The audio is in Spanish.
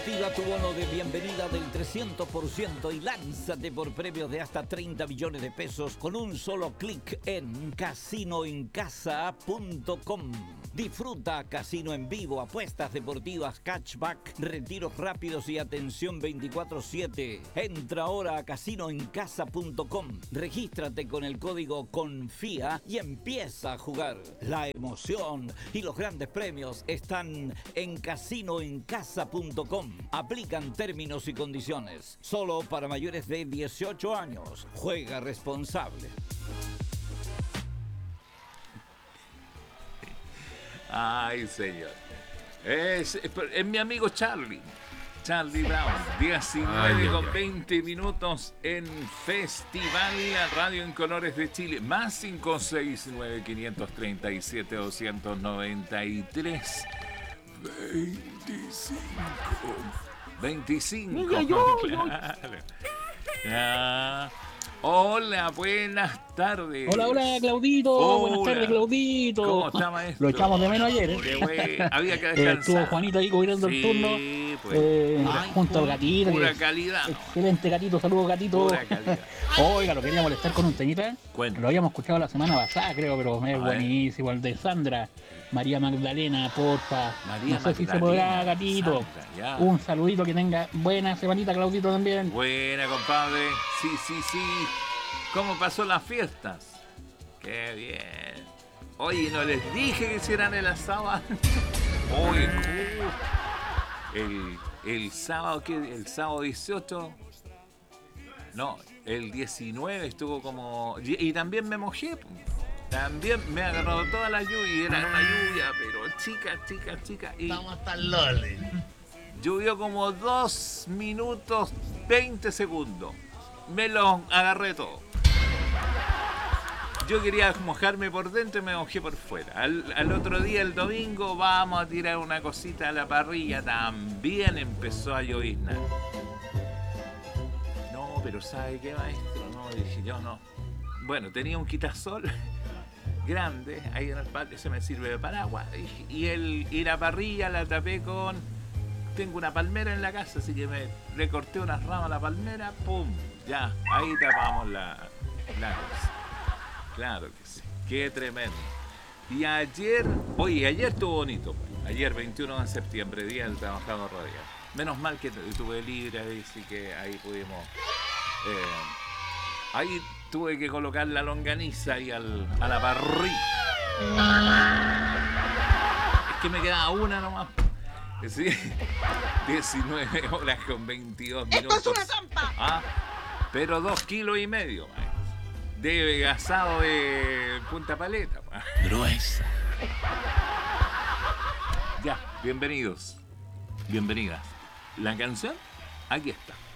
Activa tu bono de bienvenida del 300% y lánzate por premios de hasta 30 millones de pesos con un solo clic en casinoencasa.com. Disfruta casino en vivo, apuestas deportivas, cashback, retiros rápidos y atención 24/7. Entra ahora a casinoencasa.com. Regístrate con el código CONFÍA y empieza a jugar. La emoción y los grandes premios están en casinoencasa.com. Aplican términos y condiciones. Solo para mayores de 18 años. Juega responsable. Ay, señor. Es mi amigo Charlie Brown. 19:20 minutos en Festival Radio en Colores de Chile. Más 569 537 293 25. Mira, yo. Claro. Ya. Hola, buenas tardes. Hola, Claudito. Hola. Buenas tardes, Claudito. ¿Cómo está, maestro? Lo echamos de menos ayer, Qué bueno. Había que descansar. Estuvo Juanito ahí cubriendo el turno. Pues. Junto al gatito. Pura calidad. Excelente gatito, saludos gatito. Pura calidad. Oiga, lo quería molestar con un temita. Cuéntame. Lo habíamos escuchado la semana pasada, creo, pero es buenísimo. El de Sandra. María Magdalena, porfa. María no sé si se Magdalena, podrá, gatito. Sandra, ya. Un saludito, que tenga buena semanita, Claudito, también. Buena, compadre. Sí. ¿Cómo pasó las fiestas? Qué bien. Oye, no les dije que hicieran el asado. Oye, el sábado, ¿qué? El sábado 18. No, el 19 estuvo como... Y también me mojé. También me agarró toda la lluvia. Era una lluvia, pero chica. Y Estamos tan loli. llovió como 2 minutos 20 segundos. Me lo agarré todo. Yo quería mojarme por dentro y me mojé por fuera. Al otro día, el domingo, vamos a tirar una cosita a la parrilla. También empezó a lloviznar. No, pero ¿sabe qué, maestro? No, dije yo no. Bueno, tenía un quitasol grande ahí en el patio, se me sirve de paraguas. Y la parrilla la tapé con... Tengo una palmera en la casa, así que le corté unas ramas a la palmera, ¡pum! Ya, ahí tapamos la cosa. Claro que sí, qué tremendo. Y ayer estuvo bonito. Ayer, 21 de septiembre, Día del Trabajador Radial. Menos mal que tuve libre, así que ahí pudimos... ahí tuve que colocar la longaniza ahí a la parrilla. Es que me quedaba una nomás. Sí. 19 horas con 22 minutos. ¡Esto es una trampa! Pero 2,5 kilos de asado de Punta Paleta. Gruesa. Ya, bienvenidos. Bienvenidas. La canción, aquí está.